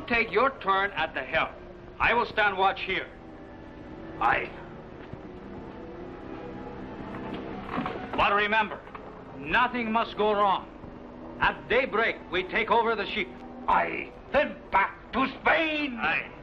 take your turn at the helm. I will stand watch here. Aye. But remember, nothing must go wrong. At daybreak, we take over the ship. Aye. Then back to Spain. Aye.